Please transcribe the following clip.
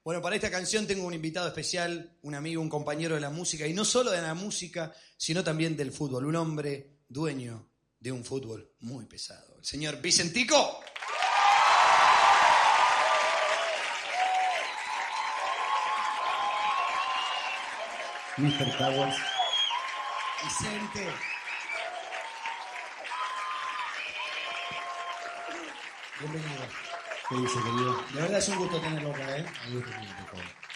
Bueno, para esta canción tengo un invitado especial, un amigo, un compañero de la música, y no solo de la música, sino también del fútbol. Un hombre dueño de un fútbol muy pesado. El señor Vicentico. Mr. Towers. Vicente. Bienvenido. ¿Qué dice, querido? De verdad es un gusto tenerlo acá, ¿eh? Un gusto, por favor.